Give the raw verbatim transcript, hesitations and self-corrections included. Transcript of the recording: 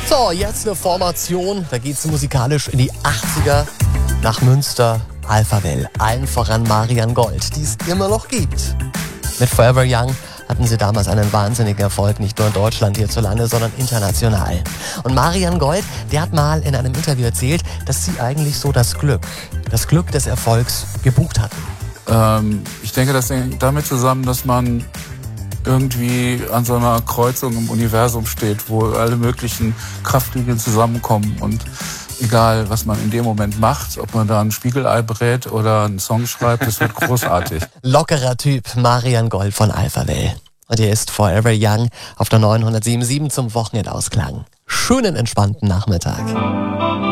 So, jetzt eine Formation. Da geht's musikalisch in die achtziger nach Münster. Alphaville, allen voran Marian Gold, die es immer noch gibt. Mit Forever Young hatten sie damals einen wahnsinnigen Erfolg, nicht nur in Deutschland hierzulande, sondern international. Und Marian Gold, der hat mal in einem Interview erzählt, dass sie eigentlich so das Glück, das Glück des Erfolgs gebucht hatten. Ähm, ich denke, das hängt damit zusammen, dass man irgendwie an so einer Kreuzung im Universum steht, wo alle möglichen Kraftlinien zusammenkommen und egal, was man in dem Moment macht, ob man da ein Spiegelei brät oder einen Song schreibt, das wird großartig. Lockerer Typ, Marian Gold von Alphaville. Und hier ist Forever Young auf der neunhundertsieben Komma sieben zum Wochenendausklang. Schönen, entspannten Nachmittag.